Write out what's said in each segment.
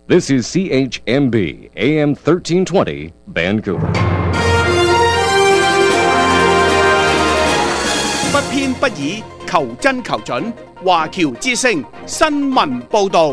This is CHMB AM 1320 Vancouver。 不偏不倚，求真求準。華僑之聲新聞報導。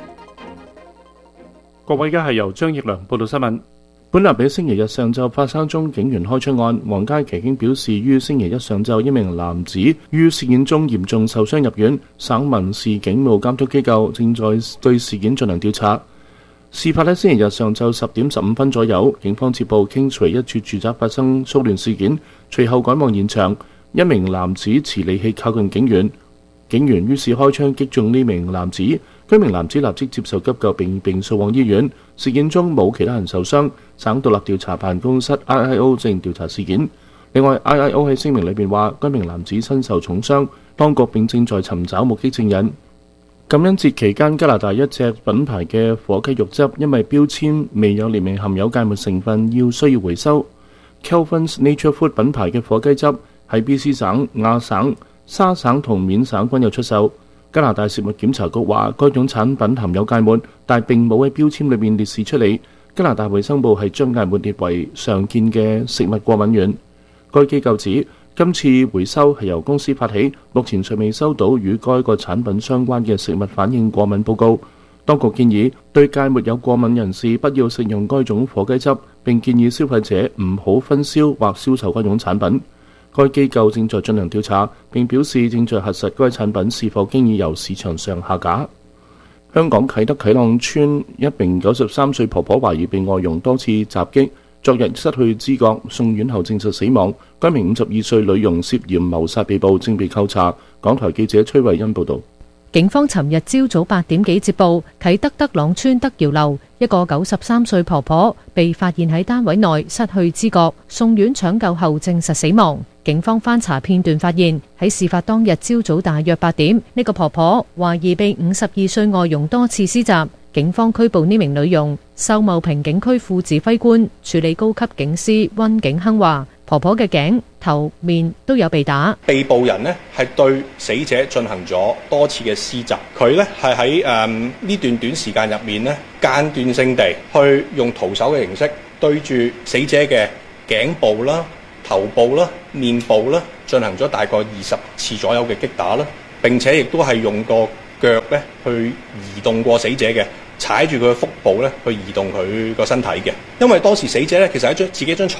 各位，而家係由張奕良報道新聞。本立比星期日上晝發生宗警員開槍案，皇家騎警表示，於星期一上晝一名男子於事件中嚴重受傷入院，省民事警務監督機構正在對事件進行調查。事發喺星期日上晝10點15分左右，警方接報 Kingsway 一處住宅發生騷亂事件，隨後趕往現場，一名男子持利器靠近警員，警員於是開槍擊中呢名男子，該名男子立即接受急救並送往醫院。事件中冇其他人受傷，省獨立調查辦公室 IIO 正調查事件。另外 IIO 喺聲明裏面話，該名男子身受重傷，當局並正在尋找目擊證人。感恩節期間，加拿大一隻品牌嘅火雞肉汁因為標籤未有列明含有芥末成分，需要回收。Kelvin's Nature Food 品牌嘅火雞汁喺 BC 省、亞省、沙省同緬省均有出售。加拿大食物檢查局話，該種產品含有芥末，但並冇喺標籤裏面列示出嚟。加拿大衛生部係將芥末列為常見嘅食物過敏源。該機構指，今次回收係由公司發起，目前尚未收到與該個產品相關嘅食物反應過敏報告。當局建議對芥末有過敏人士不要食用該種火雞汁，並建議消費者唔好分銷或銷售該種產品。該機構正在進行調查，並表示正在核實該產品是否經已由市場上下架。香港啟德啟朗邨一名93歲婆婆懷疑被外傭多次襲擊，昨日失去知覺，送院後證實死亡。該名52歲女傭涉嫌謀殺被捕，正被扣查。港台記者崔慧欣報導。 警方尋日朝早8點幾接報，啟德德朗邨德瑤樓一個93歲婆婆被發現喺單位內失去知覺，送院搶救後證實死亡。警方翻查片段發現，喺事發當日朝早大約8點，呢個婆婆懷疑被52歲外傭多次施襲。警方拘捕呢名女傭。秀茂坪警區副指揮官處理高級警司溫景亨話，婆婆嘅頸、頭、面都有被打。 被捕人呢係對死者進行咗多次嘅施襲，佢呢係喺呢段短時間入面呢間斷性地去用徒手嘅形式對住死者嘅頸部啦、頭部啦、面部啦進行咗大概20次左右嘅擊打啦，並且亦都係用個腳呢去移動過死者嘅。踩住佢嘅腹部咧，去移動佢個身體嘅。因為當時死者咧，其實喺自己張牀